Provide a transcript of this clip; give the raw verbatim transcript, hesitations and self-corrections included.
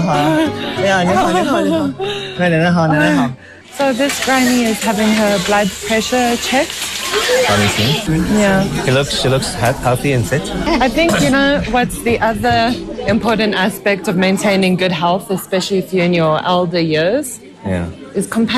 好，你好，你好，你好，你好，奶奶好，奶奶好。 So this granny is having her blood pressure checked. Let me see. Yeah. He looks, she looks he- healthy and fit. I think, you know, what's the other important aspect of maintaining good health, especially if you're in your elder years, Yeah. is compassion.